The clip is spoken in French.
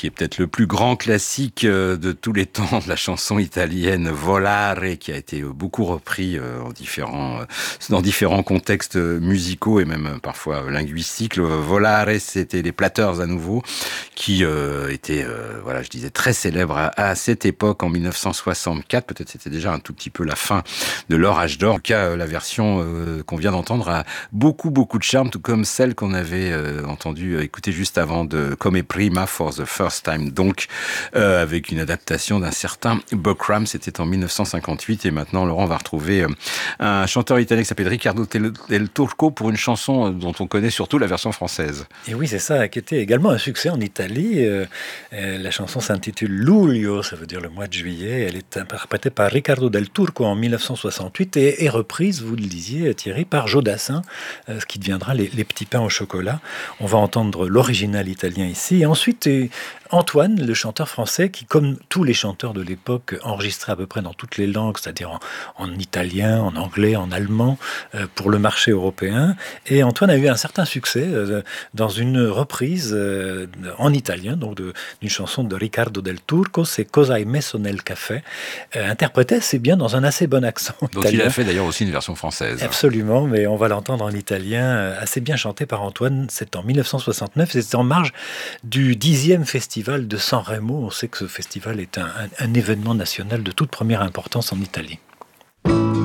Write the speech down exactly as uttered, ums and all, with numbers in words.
qui est peut-être le plus grand classique de tous les temps de la chanson italienne, Volare, qui a été beaucoup repris en différents, dans différents contextes musicaux et même parfois linguistiques. Le Volare, c'était les Platters à nouveau, qui euh, étaient, euh, voilà, je disais, très célèbres à, à cette époque, en mille neuf cent soixante-quatre. Peut-être c'était déjà un tout petit peu la fin de leur âge d'or. En tout cas, la version euh, qu'on vient d'entendre a beaucoup, beaucoup de charme, tout comme celle qu'on avait euh, entendu euh, écouter juste avant de Come Prima for the First Time, donc euh, avec une adaptation d'un certain Buckram. C'était en mille neuf cent cinquante-huit et maintenant Laurent va retrouver euh, un chanteur italien qui s'appelle Riccardo Del Turco pour une chanson dont on connaît surtout la version française. Et oui, c'est ça, qui était également un succès en Italie. Euh, euh, la chanson s'intitule Luglio, ça veut dire le mois de juillet. Elle est interprétée par Riccardo Del Turco en mille neuf cent soixante-huit et est reprise, vous le disiez Thierry, par Jodassin, euh, ce qui deviendra les, les petits pains au chocolat. On va entendre l'original italien ici. Et ensuite, euh, Antoine, le chanteur français, qui, comme tous les chanteurs de l'époque, enregistrait à peu près dans toutes les langues, c'est-à-dire en, en italien, en anglais, en allemand, euh, pour le marché européen. Et Antoine a eu un certain succès euh, dans une reprise euh, en italien, donc de, d'une chanson de Riccardo Del Turco, c'est Cosa hai messo nel caffè, euh, interprété assez bien dans un assez bon accent dont italien. Il a fait d'ailleurs aussi une version française. Absolument, mais on va l'entendre en italien, euh, assez bien chanté par Antoine. C'est en mille neuf cent soixante-neuf, c'est en marge du dixième festival de Sanremo. On sait que ce festival est un, un, un événement national de toute première importance en Italie.